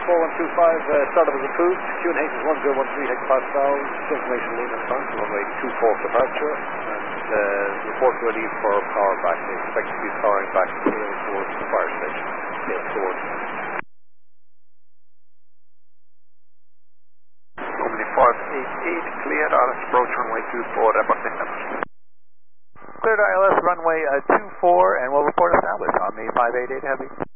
4125, startup is approved. QNH is 1013 hectopascals. Information lead in front, runway 24 departure. And report to a lead for power back. They expect to be powering back towards the fire station. Tail towards. Omni 588, cleared RS approach runway 24, report established. Cleared ILS runway 24, and we'll report established on the 588 Heavy.